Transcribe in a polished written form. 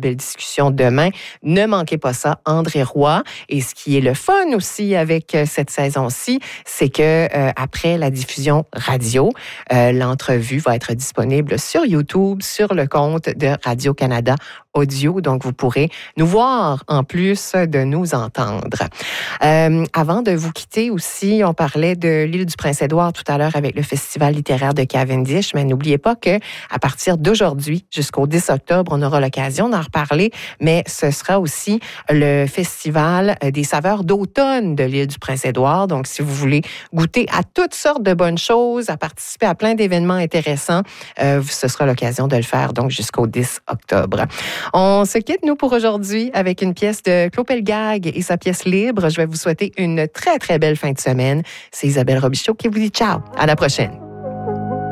belle discussion demain. Ne manquez pas ça, André Roy. Et ce qui est le fun aussi avec cette saison-ci, c'est que après la diffusion radio, l'entrevue va être disponible sur YouTube, sur le compte de Radio-Canada Audio. Donc, vous pourrez nous voir en plus de nous entendre. Avant de vous quitter aussi, on parlait de l'île du Prince-Édouard tout à l'heure avec le Festival littéraire de Cavendish, mais n'oubliez pas que à partir d'aujourd'hui jusqu'au 10 octobre, on aura l'occasion d'en reparler, mais ce sera aussi le Festival des saveurs d'automne de l'île du Prince-Édouard. Donc, si vous voulez goûter à toutes sortes de bonnes choses, à participer à plein d'événements intéressants, ce sera l'occasion de le faire donc jusqu'au 10 octobre. On se quitte, nous, pour aujourd'hui, avec une pièce de Claude Pelgag et sa pièce Libre. Je vais vous souhaiter une très, très belle fin de semaine. C'est Isabelle Robichaud qui vous dit ciao. À la prochaine.